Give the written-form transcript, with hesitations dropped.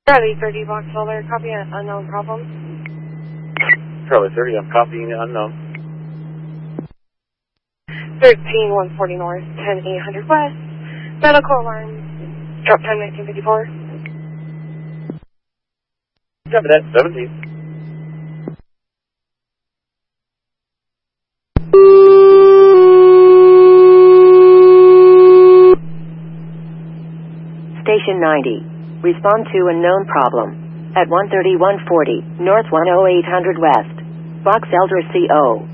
Charlie 30, Box Solar, copy unknown problem. Charlie 30, I'm copying unknown. 13140 North, 10800 West, medical alarm, drop time 1954. Copy that, 17. Station 90. Respond to unknown problem. At 13140 North 10800 West. Box Elder CO.